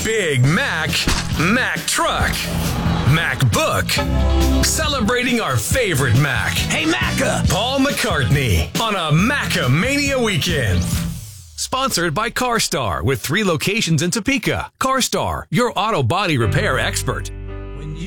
Big Mac, Mac Truck, Mac Book. Celebrating our favorite Mac. Hey, Macca! Paul McCartney on a Macca-mania weekend. Sponsored by CarStar with 3 locations in Topeka. CarStar, your auto body repair expert.